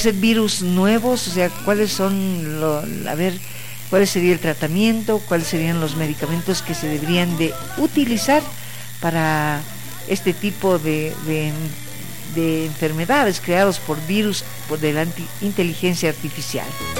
virus nuevos, o sea, cuáles son, a ver, cuál sería el tratamiento, cuáles serían los medicamentos que se deberían de utilizar para este tipo de enfermedades creados por virus de la inteligencia artificial.